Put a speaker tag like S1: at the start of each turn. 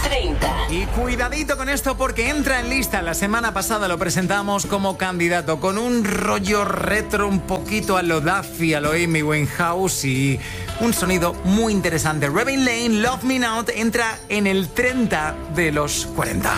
S1: 30.
S2: Y cuidadito con esto porque entra en lista. La semana pasada lo presentamos como candidato con un rollo retro un poquito a lo Duffy, a lo Amy Winehouse y un sonido muy interesante. Raving Lane, Love Me Now entra en el 30 de los 40.